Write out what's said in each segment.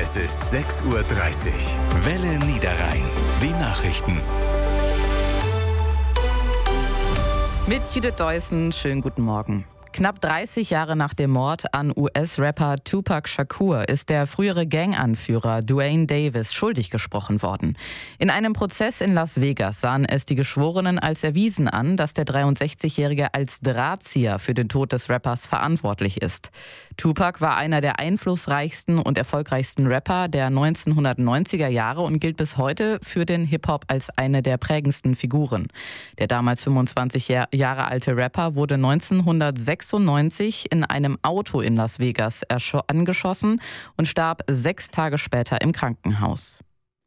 Es ist 6:30 Uhr. Welle Niederrhein. Die Nachrichten. Mit Judith Deussen, schönen guten Morgen. Knapp 30 Jahre nach dem Mord an US-Rapper Tupac Shakur ist der frühere Ganganführer Duane Davis schuldig gesprochen worden. In einem Prozess in Las Vegas sahen es die Geschworenen als erwiesen an, dass der 63-Jährige als Drahtzieher für den Tod des Rappers verantwortlich ist. Tupac war einer der einflussreichsten und erfolgreichsten Rapper der 1990er Jahre und gilt bis heute für den Hip-Hop als eine der prägendsten Figuren. Der damals 25 Jahre alte Rapper wurde 1996 in einem Auto in Las Vegas angeschossen und starb 6 Tage später im Krankenhaus.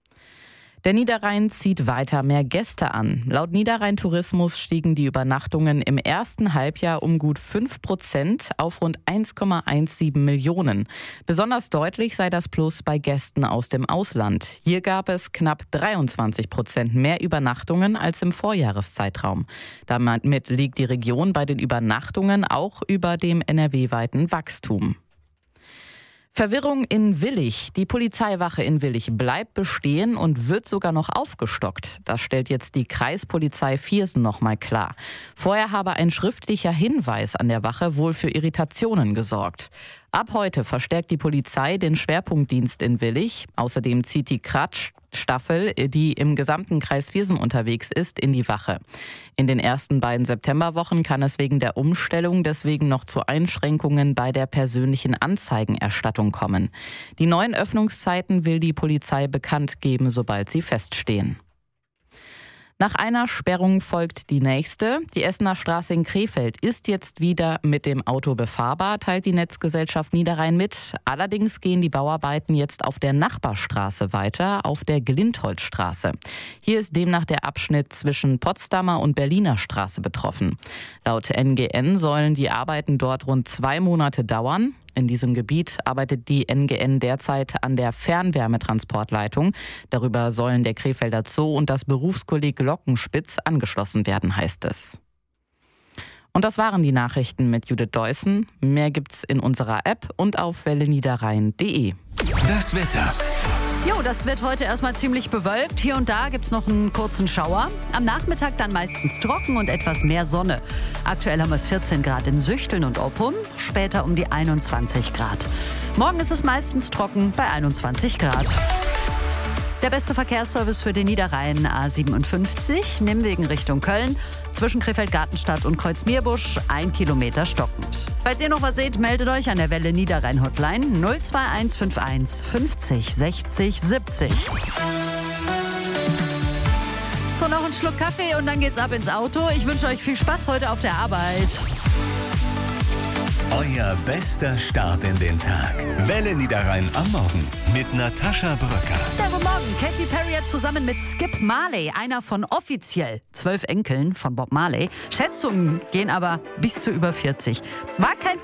Der Niederrhein zieht weiter mehr Gäste an. Laut Niederrhein Tourismus stiegen die Übernachtungen im ersten Halbjahr um gut 5% auf rund 1,17 Millionen. Besonders deutlich sei das Plus bei Gästen aus dem Ausland. Hier gab es knapp 23% mehr Übernachtungen als im Vorjahreszeitraum. Damit liegt die Region bei den Übernachtungen auch über dem NRW-weiten Wachstum. Verwirrung in Willich. Die Polizeiwache in Willich bleibt bestehen und wird sogar noch aufgestockt. Das stellt jetzt die Kreispolizei Viersen noch mal klar. Vorher habe ein schriftlicher Hinweis an der Wache wohl für Irritationen gesorgt. Ab heute verstärkt die Polizei den Schwerpunktdienst in Willich. Außerdem zieht die Staffel, die im gesamten Kreis Viersen unterwegs ist, in die Wache. In den ersten beiden Septemberwochen kann es wegen der Umstellung deswegen noch zu Einschränkungen bei der persönlichen Anzeigenerstattung kommen. Die neuen Öffnungszeiten will die Polizei bekannt geben, sobald sie feststehen. Nach einer Sperrung folgt die nächste. Die Essener Straße in Krefeld ist jetzt wieder mit dem Auto befahrbar, teilt die Netzgesellschaft Niederrhein mit. Allerdings gehen die Bauarbeiten jetzt auf der Nachbarstraße weiter, auf der Glintholzstraße. Hier ist demnach der Abschnitt zwischen Potsdamer und Berliner Straße betroffen. Laut NGN sollen die Arbeiten dort rund 2 Monate dauern. In diesem Gebiet arbeitet die NGN derzeit an der Fernwärmetransportleitung. Darüber sollen der Krefelder Zoo und das Berufskolleg Glockenspitz angeschlossen werden, heißt es. Und das waren die Nachrichten mit Judith Deussen. Mehr gibt's in unserer App und auf welleniederrhein.de. Das Wetter. Jo, das wird heute erstmal ziemlich bewölkt. Hier und da gibt's noch einen kurzen Schauer. Am Nachmittag dann meistens trocken und etwas mehr Sonne. Aktuell haben wir es 14 Grad in Süchteln und Oppum, später um die 21 Grad. Morgen ist es meistens trocken bei 21 Grad. Der beste Verkehrsservice für den Niederrhein A57, Nimwegen Richtung Köln, zwischen Krefeld-Gartenstadt und Kreuzmierbusch, 1 Kilometer stockend. Falls ihr noch was seht, meldet euch an der Welle Niederrhein Hotline 02151 50 60 70. So, noch einen Schluck Kaffee und dann geht's ab ins Auto. Ich wünsche euch viel Spaß heute auf der Arbeit. Euer bester Start in den Tag. Welle Niederrhein am Morgen mit Natascha Bröcker. Ja, guten Morgen. Katy Perry jetzt zusammen mit Skip Marley, einer von offiziell 12 Enkeln von Bob Marley. Schätzungen gehen aber bis zu über 40. War kein